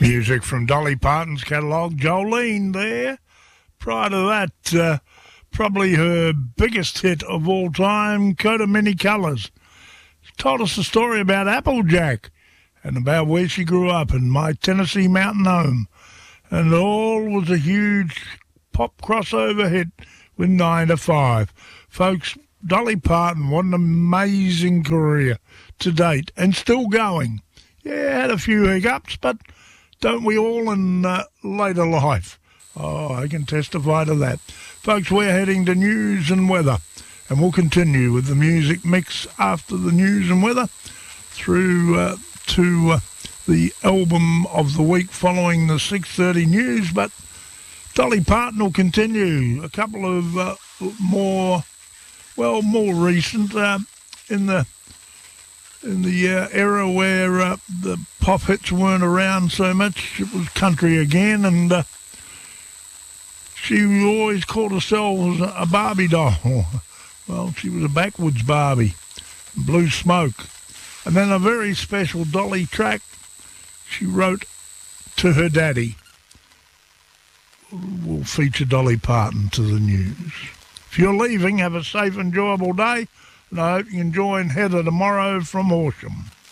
Music from Dolly Parton's catalogue, Jolene there. Prior to that, probably her biggest hit of all time, Coat of Many Colours. She told us a story about Applejack and about where she grew up in My Tennessee Mountain Home. And all was a huge pop crossover hit with 9 to 5. Folks, Dolly Parton, what an amazing career to date and still going. Yeah, had a few hiccups, but don't we all in later life? Oh, I can testify to that. Folks, we're heading to news and weather, and we'll continue with the music mix after the news and weather through to the album of the week following the 6:30 news. But Dolly Parton will continue. A couple of more recent in the era where the pop hits weren't around so much. It was country again, and she always called herself a Barbie doll. Well, she was a backwoods Barbie, Blue Smoke. And then a very special Dolly track she wrote to her daddy will feature Dolly Parton to the news. If you're leaving, have a safe, enjoyable day, and I hope you can join Heather tomorrow from Horsham.